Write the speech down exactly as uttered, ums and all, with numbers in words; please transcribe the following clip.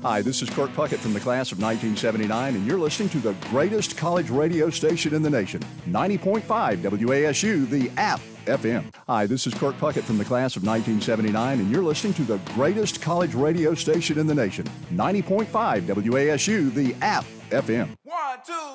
Hi, this is Kirk Puckett from the class of nineteen seventy-nine, and you're listening to the greatest college radio station in the nation, ninety point five W A S U, the app F M. Hi, this is Kirk Puckett from the class of nineteen seventy-nine, and you're listening to the greatest college radio station in the nation, ninety point five W A S U, the app F M. One, two.